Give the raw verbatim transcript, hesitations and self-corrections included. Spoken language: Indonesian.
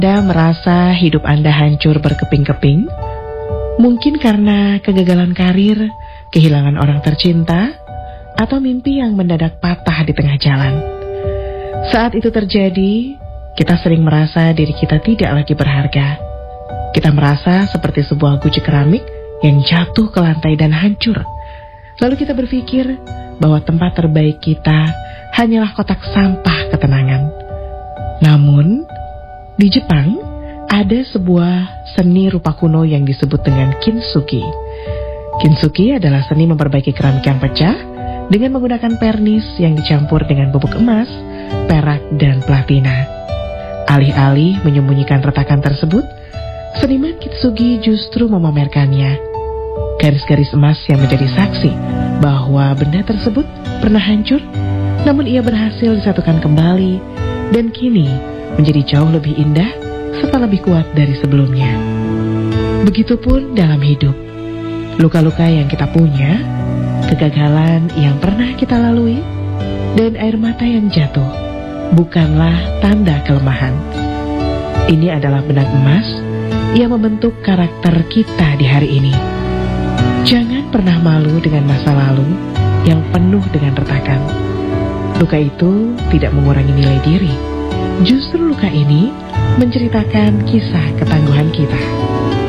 Anda merasa hidup Anda hancur berkeping-keping? Mungkin karena kegagalan karir, kehilangan orang tercinta, atau mimpi yang mendadak patah di tengah jalan. Saat itu terjadi, kita sering merasa diri kita tidak lagi berharga. Kita merasa seperti sebuah guci keramik yang jatuh ke lantai dan hancur. Lalu kita berpikir bahwa tempat terbaik kita hanyalah kotak sampah ketenangan. Namun, di Jepang, ada sebuah seni rupa kuno yang disebut dengan kintsugi. Kintsugi adalah seni memperbaiki keramik yang pecah dengan menggunakan pernis yang dicampur dengan bubuk emas, perak, dan platina. Alih-alih menyembunyikan retakan tersebut, seniman kintsugi justru memamerkannya. Garis-garis emas yang menjadi saksi bahwa benda tersebut pernah hancur, namun ia berhasil disatukan kembali dan kini menjadi jauh lebih indah serta lebih kuat dari sebelumnya. Begitupun dalam hidup. Luka-luka yang kita punya, kegagalan yang pernah kita lalui, dan air mata yang jatuh bukanlah tanda kelemahan. Ini adalah benang emas yang membentuk karakter kita di hari ini. Jangan pernah malu dengan masa lalu yang penuh dengan retakan. Luka itu tidak mengurangi nilai diri. Justru luka ini menceritakan kisah ketangguhan kita.